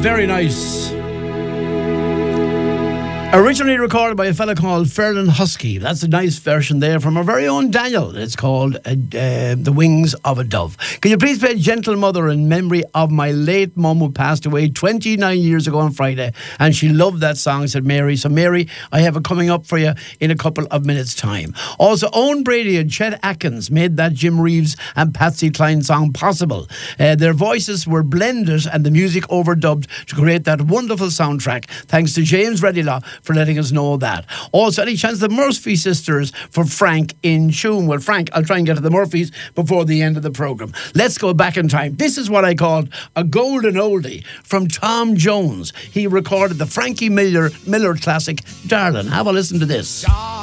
Very nice. Originally recorded by a fella called Ferlin Husky. That's a nice version there from our very own Daniel. It's called The Wings of a Dove. Can you please play Gentle Mother in memory of my late mum who passed away 29 years ago on Friday, and she loved that song, said Mary. So Mary, I have it coming up for you in a couple of minutes' time. Also, Owen Brady and Chet Atkins made that Jim Reeves and Patsy Cline song possible. Their voices were blended and the music overdubbed to create that wonderful soundtrack. Thanks to James Redilaw for letting us know that. Also, any chance the Murphy sisters for Frank in tune? Well, Frank, I'll try and get to the Murphys before the end of the programme. Let's go back in time. This is what I called a golden oldie from Tom Jones. He recorded the Frankie Miller classic, Darling. Have a listen to this.